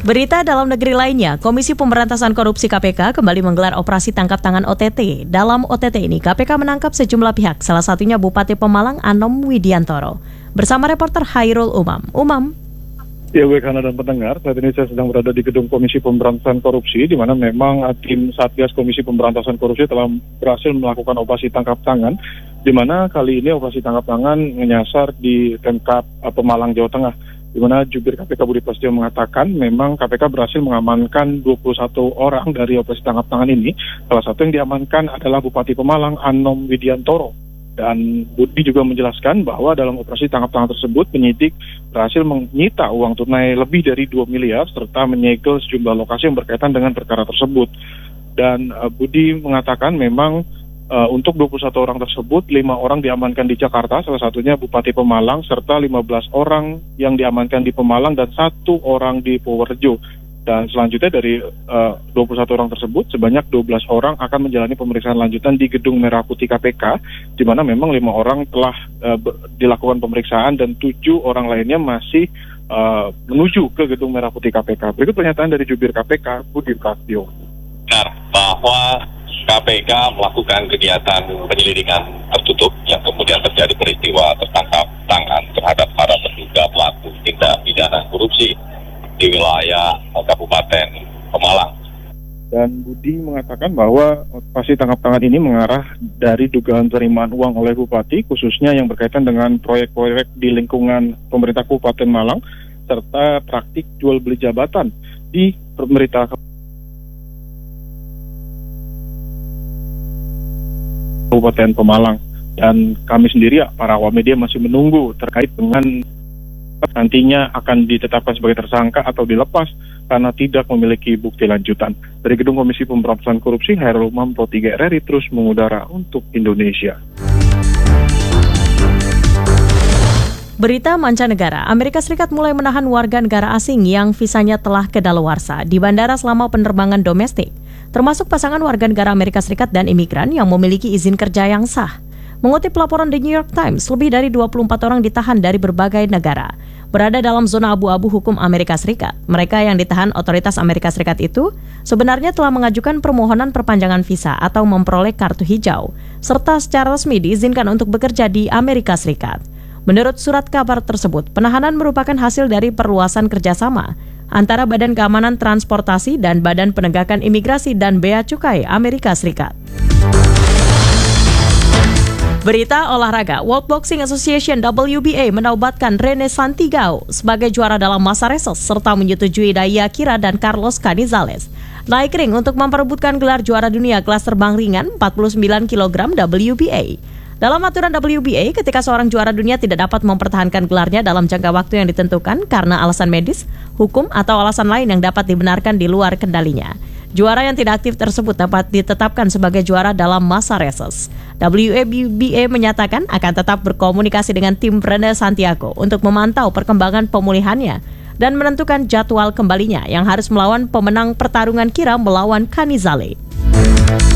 Berita dalam negeri lainnya, Komisi Pemberantasan Korupsi KPK kembali menggelar operasi tangkap tangan OTT. Dalam OTT ini, KPK menangkap sejumlah pihak, salah satunya Bupati Pemalang Anom Widiantoro. Bersama reporter Hairul Umam. Ya, baik Hana dan pendengar, saat ini saya sedang berada di gedung Komisi Pemberantasan Korupsi, di mana memang tim Satgas Komisi Pemberantasan Korupsi telah berhasil melakukan operasi tangkap tangan, di mana kali ini operasi tangkap tangan menyasar di Pemkab Pemalang, Jawa Tengah, di mana jubir KPK Budi Prasetyo mengatakan memang KPK berhasil mengamankan 21 orang dari operasi tangkap tangan ini. Salah satu yang diamankan adalah Bupati Pemalang Anom Widiantoro. Dan Budi juga menjelaskan bahwa dalam operasi tangkap tangan tersebut penyidik berhasil menyita uang tunai lebih dari 2 miliar serta menyegel sejumlah lokasi yang berkaitan dengan perkara tersebut. Dan Budi mengatakan memang untuk 21 orang tersebut, 5 orang diamankan di Jakarta, salah satunya Bupati Pemalang, serta 15 orang yang diamankan di Pemalang dan 1 orang di Purworejo. Dan selanjutnya dari 21 orang tersebut, sebanyak 12 orang akan menjalani pemeriksaan lanjutan di Gedung Merah Putih KPK, di mana memang 5 orang telah dilakukan pemeriksaan dan 7 orang lainnya masih menuju ke Gedung Merah Putih KPK. Berikut pernyataan dari jubir KPK, Budi Prasetyo. Benar bahwa KPK melakukan kegiatan penyelidikan tertutup yang kemudian terjadi peristiwa tertangkap tangan terhadap para terduga pelaku tindak pidana korupsi di wilayah Kabupaten Pemalang. Dan Budi mengatakan bahwa operasi tangkap tangan ini mengarah dari dugaan penerimaan uang oleh Bupati, khususnya yang berkaitan dengan proyek-proyek di lingkungan pemerintah Kabupaten Malang, serta praktik jual beli jabatan di pemerintah Kabupaten Pemalang. Dan kami sendiri, para awak media, masih menunggu terkait dengan nantinya akan ditetapkan sebagai tersangka atau dilepas karena tidak memiliki bukti lanjutan. Dari Gedung Komisi Pemberantasan Korupsi, Hairul Umam, Pro 3 RRI terus mengudara untuk Indonesia. Berita mancanegara, Amerika Serikat mulai menahan warga negara asing yang visanya telah kedaluarsa di bandara selama penerbangan domestik, termasuk pasangan warga negara Amerika Serikat dan imigran yang memiliki izin kerja yang sah. Mengutip laporan The New York Times, lebih dari 24 orang ditahan dari berbagai negara, berada dalam zona abu-abu hukum Amerika Serikat. Mereka yang ditahan otoritas Amerika Serikat itu sebenarnya telah mengajukan permohonan perpanjangan visa atau memperoleh kartu hijau, serta secara resmi diizinkan untuk bekerja di Amerika Serikat. Menurut surat kabar tersebut, penahanan merupakan hasil dari perluasan kerjasama antara Badan Keamanan Transportasi dan Badan Penegakan Imigrasi dan Bea Cukai Amerika Serikat. Berita olahraga, World Boxing Association WBA menobatkan Rene Santigao sebagai juara dalam masa reses serta menyetujui Daya Kira dan Carlos Canizales naik ring untuk memperebutkan gelar juara dunia kelas terbang ringan 49 kg WBA. Dalam aturan WBA, ketika seorang juara dunia tidak dapat mempertahankan gelarnya dalam jangka waktu yang ditentukan karena alasan medis, hukum, atau alasan lain yang dapat dibenarkan di luar kendalinya, juara yang tidak aktif tersebut dapat ditetapkan sebagai juara dalam masa reses. WBA menyatakan akan tetap berkomunikasi dengan tim Rene Santiago untuk memantau perkembangan pemulihannya dan menentukan jadwal kembalinya yang harus melawan pemenang pertarungan Kira melawan Canizales.